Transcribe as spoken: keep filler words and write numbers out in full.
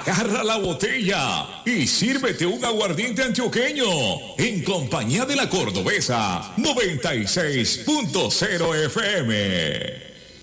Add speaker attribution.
Speaker 1: agarra la botella y sírvete un aguardiente antioqueño en compañía de la Cordobesa noventa y seis punto cero F M.